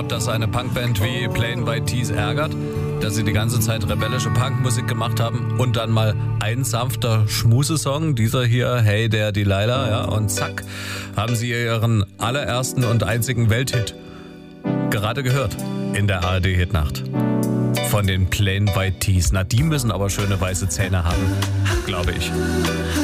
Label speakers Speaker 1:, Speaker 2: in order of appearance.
Speaker 1: ob das eine Punkband wie Plain White T's ärgert, dass sie die ganze Zeit rebellische Punkmusik gemacht haben und dann mal ein sanfter Schmusesong, dieser hier, Hey der Delilah, ja, und zack, haben sie ihren allerersten und einzigen Welthit gerade gehört in der ARD-Hitnacht von den Plain White T's. Na, die müssen aber schöne weiße Zähne haben, glaube ich.